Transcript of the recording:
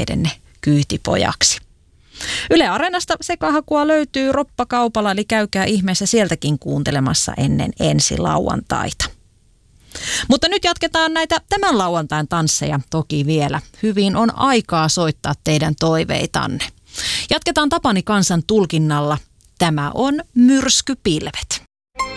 teidenne kyytipojaksi. Yle Areenasta sekahakua löytyy roppakaupalla, eli käykää ihmeessä sieltäkin kuuntelemassa ennen ensi lauantaita. Mutta nyt jatketaan näitä tämän lauantain tansseja toki vielä. Hyvin on aikaa soittaa teidän toiveitanne. Jatketaan Tapani Kansan tulkinnalla. Tämä on Myrskypilvet.